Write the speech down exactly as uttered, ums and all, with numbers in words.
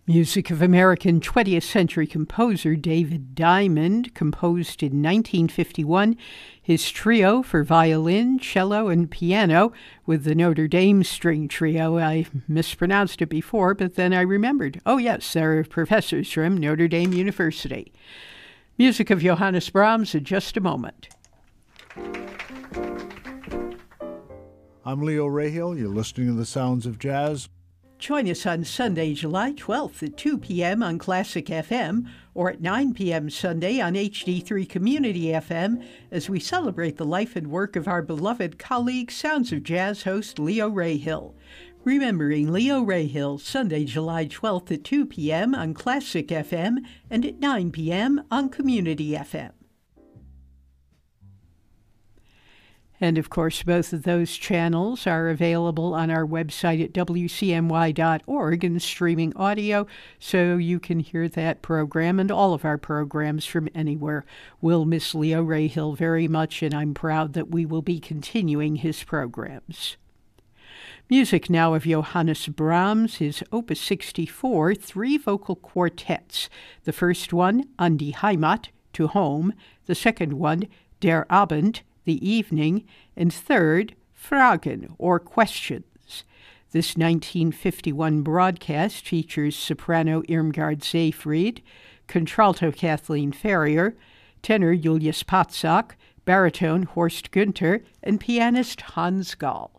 Music of American twentieth century composer David Diamond, composed in nineteen fifty-one, his trio for violin, cello, and piano with the Notre Dame String Trio. I mispronounced it before, but then I remembered. Oh yes, they're professors from Notre Dame University. Music of Johannes Brahms in just a moment. I'm Leo Rahill. You're listening to The Sounds of Jazz. Join us on Sunday, July twelfth at two p.m. on Classic F M or at nine p.m. Sunday on H D three Community F M as we celebrate the life and work of our beloved colleague, Sounds of Jazz host Leo Rahill. Remembering Leo Rahill, Sunday, July twelfth at two p.m. on Classic F M and at nine p.m. on Community F M. And, of course, both of those channels are available on our website at W C M Y dot org in streaming audio, so you can hear that program and all of our programs from anywhere. We'll miss Leo Rahill very much, and I'm proud that we will be continuing his programs. Music now of Johannes Brahms, his Opus sixty-four, three vocal quartets. The first one, An die Heimat, to home. The second one, Der Abend, the evening, and third, Fragen, or questions. This nineteen fifty-one broadcast features soprano Irmgard Seyfried, contralto Kathleen Ferrier, tenor Julius Patzak, baritone Horst Günther, and pianist Hans Gall.